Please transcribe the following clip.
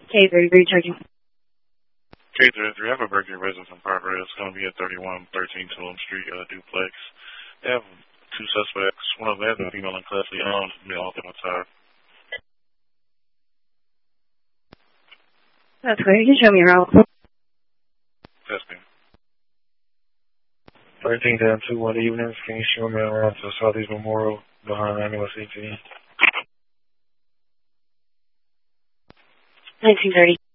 K33 checking. K33, I have a burglary residence in Park Red. It's going to be at 3113 Tulum Street, duplex. They have two suspects. One of them has a female in custody. Male at my time. That's clear. You can show me around. That's me. 13-21 evenings. Can you show me around to Southeast Memorial behind Annual CT? 1930.